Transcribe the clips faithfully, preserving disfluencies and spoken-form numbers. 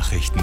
Nachrichten.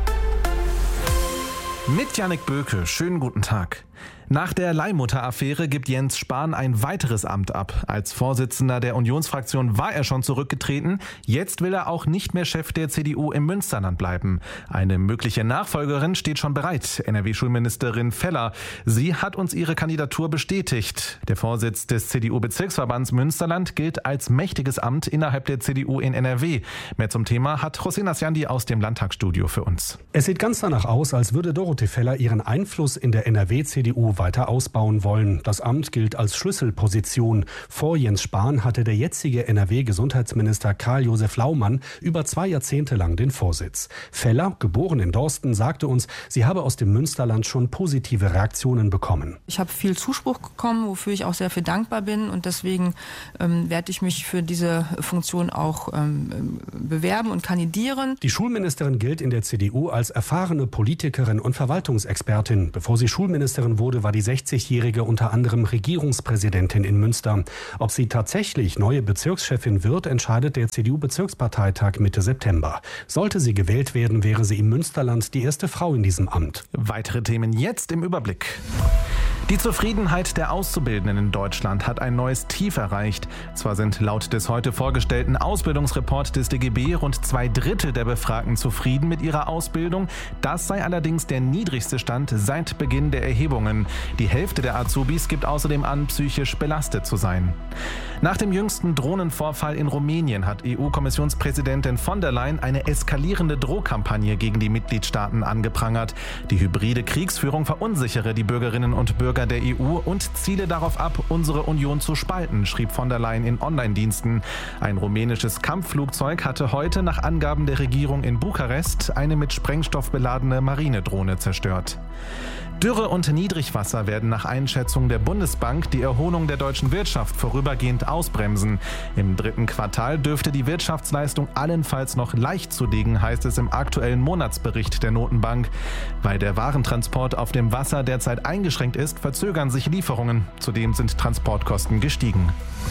Mit Jannik Böke, schönen guten Tag. Nach der Leihmutter-Affäre gibt Jens Spahn ein weiteres Amt ab. Als Vorsitzender der Unionsfraktion war er schon zurückgetreten. Jetzt will er auch nicht mehr Chef der C D U im Münsterland bleiben. Eine mögliche Nachfolgerin steht schon bereit, N R W-Schulministerin Feller. Sie hat uns ihre Kandidatur bestätigt. Der Vorsitz des C D U-Bezirksverbands Münsterland gilt als mächtiges Amt innerhalb der C D U in N R W. Mehr zum Thema hat Hossein Asjandi aus dem Landtagsstudio für uns. Es sieht ganz danach aus, als würde Dorothee Feller ihren Einfluss in der N R W-C D U weiter ausbauen wollen. Das Amt gilt als Schlüsselposition. Vor Jens Spahn hatte der jetzige N R W-Gesundheitsminister Karl-Josef Laumann über zwei Jahrzehnte lang den Vorsitz. Feller, geboren in Dorsten, sagte uns, sie habe aus dem Münsterland schon positive Reaktionen bekommen. Ich habe viel Zuspruch bekommen, wofür ich auch sehr viel dankbar bin, und deswegen ähm, werde ich mich für diese Funktion auch ähm, bewerben und kandidieren. Die Schulministerin gilt in der C D U als erfahrene Politikerin und Verwaltungsexpertin. Bevor sie Schulministerin wurde, war die sechzigjährige unter anderem Regierungspräsidentin in Münster. Ob sie tatsächlich neue Bezirkschefin wird, entscheidet der C D U-Bezirksparteitag Mitte September. Sollte sie gewählt werden, wäre sie im Münsterland die erste Frau in diesem Amt. Weitere Themen jetzt im Überblick. Die Zufriedenheit der Auszubildenden in Deutschland hat ein neues Tief erreicht. Zwar sind laut des heute vorgestellten Ausbildungsreport des D G B rund zwei Drittel der Befragten zufrieden mit ihrer Ausbildung. Das sei allerdings der niedrigste Stand seit Beginn der Erhebungen. Die Hälfte der Azubis gibt außerdem an, psychisch belastet zu sein. Nach dem jüngsten Drohnenvorfall in Rumänien hat E U-Kommissionspräsidentin von der Leyen eine eskalierende Drohkampagne gegen die Mitgliedstaaten angeprangert. Die hybride Kriegsführung verunsichere die Bürgerinnen und Bürger der E U und ziele darauf ab, unsere Union zu spalten, schrieb von der Leyen in Online-Diensten. Ein rumänisches Kampfflugzeug hatte heute nach Angaben der Regierung in Bukarest eine mit Sprengstoff beladene Marinedrohne zerstört. Dürre und Niedrigwasser werden nach Einschätzung der Bundesbank die Erholung der deutschen Wirtschaft vorübergehend ausbremsen. Im dritten Quartal dürfte die Wirtschaftsleistung allenfalls noch leicht zulegen, heißt es im aktuellen Monatsbericht der Notenbank. Weil der Warentransport auf dem Wasser derzeit eingeschränkt ist, verzögern sich Lieferungen. Zudem sind Transportkosten gestiegen.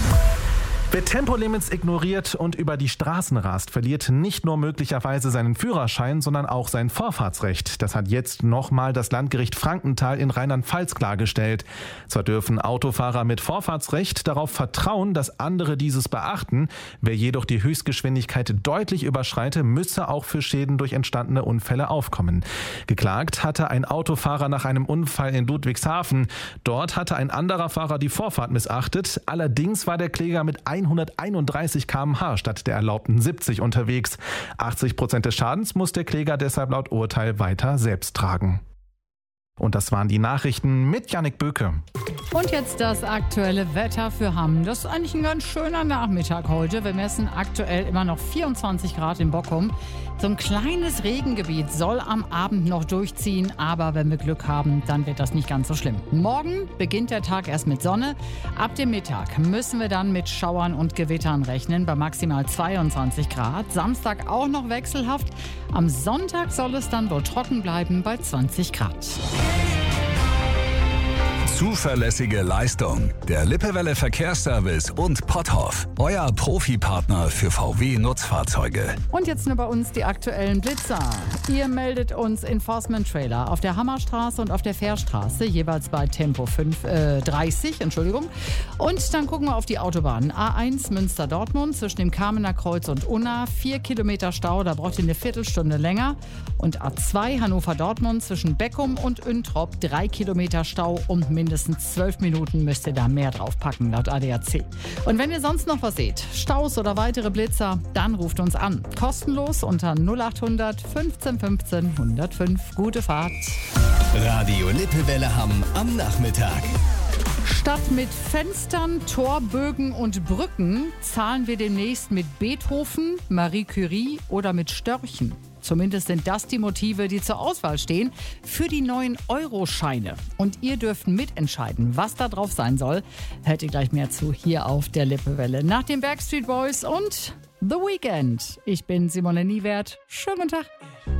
Wer Tempolimits ignoriert und über die Straßen rast, verliert nicht nur möglicherweise seinen Führerschein, sondern auch sein Vorfahrtsrecht. Das hat jetzt nochmal das Landgericht Frankenthal in Rheinland-Pfalz klargestellt. Zwar dürfen Autofahrer mit Vorfahrtsrecht darauf vertrauen, dass andere dieses beachten. Wer jedoch die Höchstgeschwindigkeit deutlich überschreite, müsse auch für Schäden durch entstandene Unfälle aufkommen. Geklagt hatte ein Autofahrer nach einem Unfall in Ludwigshafen. Dort hatte ein anderer Fahrer die Vorfahrt missachtet. Allerdings war der Kläger mit hunderteinunddreißig Kilometer pro Stunde statt der erlaubten siebzig unterwegs. achtzig Prozent des Schadens muss der Kläger deshalb laut Urteil weiter selbst tragen. Und das waren die Nachrichten mit Jannik Böke. Und jetzt das aktuelle Wetter für Hamm. Das ist eigentlich ein ganz schöner Nachmittag heute. Wir messen aktuell immer noch vierundzwanzig Grad in Bockum. So ein kleines Regengebiet soll am Abend noch durchziehen, aber wenn wir Glück haben, dann wird das nicht ganz so schlimm. Morgen beginnt der Tag erst mit Sonne. Ab dem Mittag müssen wir dann mit Schauern und Gewittern rechnen, bei maximal zweiundzwanzig Grad. Samstag auch noch wechselhaft. Am Sonntag soll es dann wohl trocken bleiben bei zwanzig Grad. Zuverlässige Leistung. Der Lippewelle Verkehrsservice und Potthoff. Euer Profipartner für V W-Nutzfahrzeuge. Und jetzt nur bei uns die aktuellen Blitzer. Ihr meldet uns Enforcement-Trailer auf der Hammerstraße und auf der Fährstraße, jeweils bei Tempo fünf, äh, dreißig, Entschuldigung. Und dann gucken wir auf die Autobahn. A eins Münster-Dortmund zwischen dem Kamener Kreuz und Unna. Vier Kilometer Stau, da braucht ihr eine Viertelstunde länger. Und A zwei Hannover-Dortmund zwischen Beckum und Üntrop. Drei Kilometer Stau und mindestens Mindestens zwölf Minuten müsst ihr da mehr draufpacken, laut A D A C. Und wenn ihr sonst noch was seht, Staus oder weitere Blitzer, dann ruft uns an. Kostenlos unter null acht hundert fünfzehn fünfzehn hundertfünf. Gute Fahrt. Radio Lippewelle Hamm am Nachmittag. Statt mit Fenstern, Torbögen und Brücken zahlen wir demnächst mit Beethoven, Marie Curie oder mit Störchen. Zumindest sind das die Motive, die zur Auswahl stehen für die neuen Euroscheine. Und ihr dürft mitentscheiden, was da drauf sein soll. Hört ihr gleich mehr zu hier auf der Lippewelle. Nach den Backstreet Boys und The Weeknd. Ich bin Simone Niewert. Schönen guten Tag.